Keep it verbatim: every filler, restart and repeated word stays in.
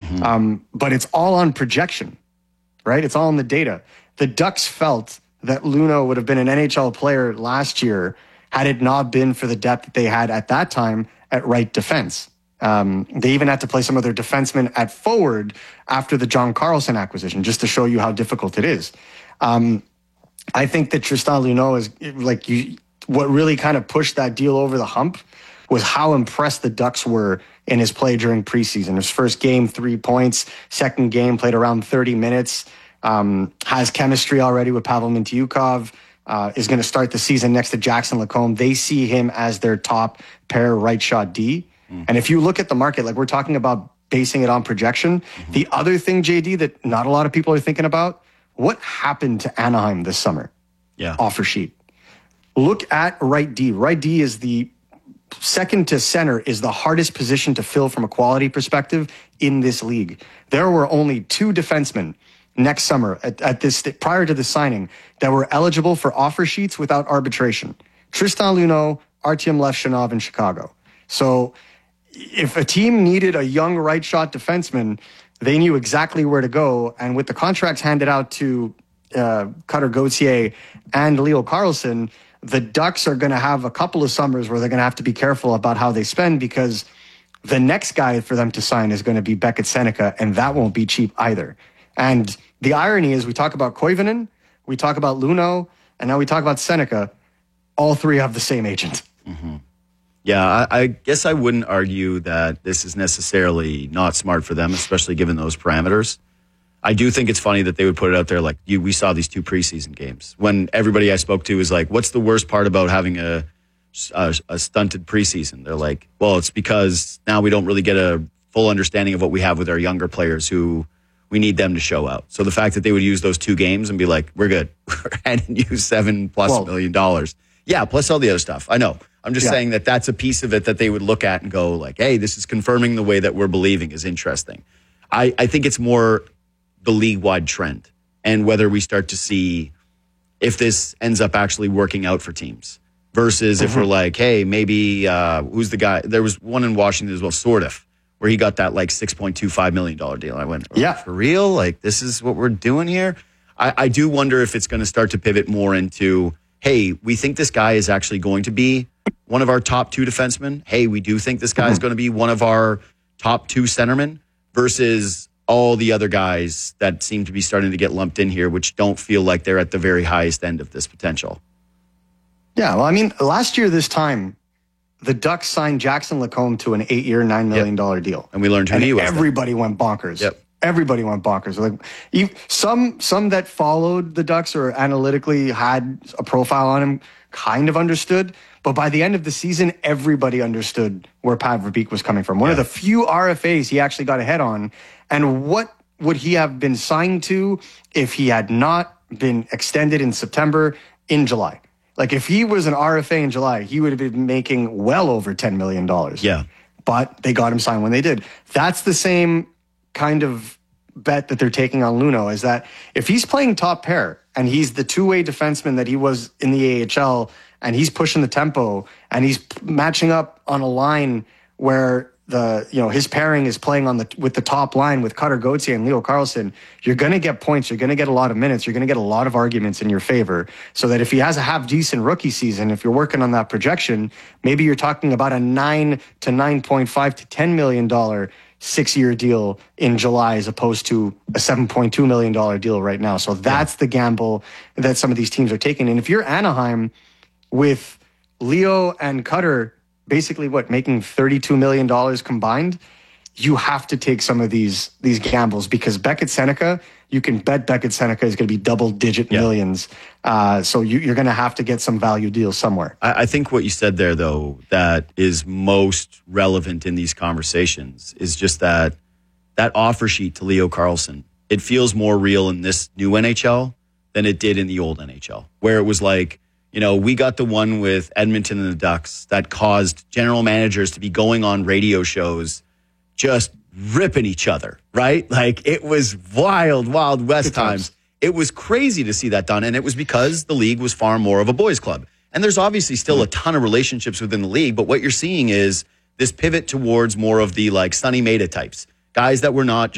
Mm-hmm. Um, but it's all on projection, right? It's all in the data. The Ducks felt that Luno would have been an N H L player last year had it not been for the depth that they had at that time at right defense. Um, they even had to play some of their defensemen at forward after the John Carlson acquisition, just to show you how difficult it is. Um, I think that Tristan Luneau is like you. What really kind of pushed that deal over the hump was how impressed the Ducks were in his play during preseason. His first game, three points. Second game, played around thirty minutes. Um, has chemistry already with Pavel Mintyukov. Uh, is going to start the season next to Jackson Lacombe. They see him as their top pair right shot D. Mm-hmm. And if you look at the market, like we're talking about basing it on projection, mm-hmm. the other thing, J D, that not a lot of people are thinking about, what happened to Anaheim this summer? Yeah. Offer sheet. Look at right D. Right D is the second to center is the hardest position to fill from a quality perspective in this league. There were only two defensemen next summer at, at this prior to the signing that were eligible for offer sheets without arbitration. Tristan Luneau, Artyom Levshunov in Chicago. So if a team needed a young right shot defenseman, they knew exactly where to go. And with the contracts handed out to uh, Cutter Gauthier and Leo Carlson, the Ducks are going to have a couple of summers where they're going to have to be careful about how they spend, because the next guy for them to sign is going to be Beckett Seneca, and that won't be cheap either. And the irony is we talk about Koivunen, we talk about Luneau, and now we talk about Seneca. All three have the same agent. Mm-hmm. Yeah, I, I guess I wouldn't argue that this is necessarily not smart for them, especially given those parameters. I do think it's funny that they would put it out there like, you, we saw these two preseason games. When everybody I spoke to is like, what's the worst part about having a, a, a stunted preseason? They're like, well, it's because now we don't really get a full understanding of what we have with our younger players who we need them to show out. So the fact that they would use those two games and be like, we're good. We're handing you seven plus well, million dollars. Yeah, plus all the other stuff. I know. I'm just yeah. saying that that's a piece of it that they would look at and go like, hey, this is confirming the way that we're believing is interesting. I, I think it's more the league-wide trend and whether we start to see if this ends up actually working out for teams versus mm-hmm. if we're like, hey, maybe uh, who's the guy? There was one in Washington as well, Sordiff, where he got that like six point two five million dollars deal. I went, oh, yeah, for real? Like, this is what we're doing here? I, I do wonder if it's going to start to pivot more into, hey, we think this guy is actually going to be one of our top two defensemen. Hey, we do think this guy mm-hmm. is going to be one of our top two centermen versus all the other guys that seem to be starting to get lumped in here, which don't feel like they're at the very highest end of this potential. Yeah, well, I mean, last year this time, the Ducks signed Jackson Lacombe to an eight-year, nine million dollars yep. deal. And we learned who and he was. Everybody then. went bonkers. Yep. Everybody went bonkers. Like you, some some that followed the Ducks or analytically had a profile on him kind of understood. But by the end of the season, everybody understood where Pat Verbeek was coming from. One yeah. of the few R F As he actually got ahead on. And what would he have been signed to if he had not been extended in September, in July? Like if he was an R F A in July, he would have been making well over ten million dollars. Yeah. But they got him signed when they did. That's the same kind of bet that they're taking on Luneau, is that if he's playing top pair and he's the two-way defenseman that he was in the A H L and he's pushing the tempo and he's matching up on a line where the, you know, his pairing is playing on the, with the top line with Cutter Gauthier and Leo Carlson, you're going to get points. You're going to get a lot of minutes. You're going to get a lot of arguments in your favor, so that if he has a half decent rookie season, if you're working on that projection, maybe you're talking about a nine to nine point five to ten million dollars six-year deal in July as opposed to a seven point two million dollars deal right now. So that's yeah. the gamble that some of these teams are taking. And if you're Anaheim with Leo and Cutter basically what, making thirty-two million dollars combined, you have to take some of these these gambles, because Beckett Seneca, you can bet Beckett Seneca is going to be double-digit yeah. millions. Uh, so you, you're going to have to get some value deals somewhere. I, I think what you said there, though, that is most relevant in these conversations is just that that offer sheet to Leo Carlson. It feels more real in this new N H L than it did in the old N H L, where it was like, you know, we got the one with Edmonton and the Ducks that caused general managers to be going on radio shows just ripping each other, right? Like, it was wild, wild West times. It was crazy to see that done, and it was because the league was far more of a boys' club. And there's obviously still a ton of relationships within the league, but what you're seeing is this pivot towards more of the, like, Sonny Maeda types, guys that were not